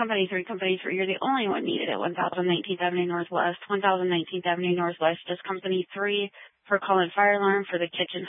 Company 3, Company 3, you're the only one needed at 1000 19th Avenue Northwest. 1000 19th Avenue Northwest is Company 3 for calling fire alarm for the kitchen